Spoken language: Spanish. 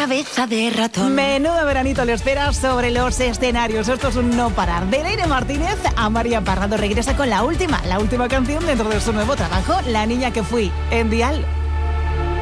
cabeza de ratón. Menudo veranito le espera sobre los escenarios. Esto es un no parar. De Leire Martínez a María Parrado regresa con la última canción dentro de su nuevo trabajo, La niña que fui, en Dial.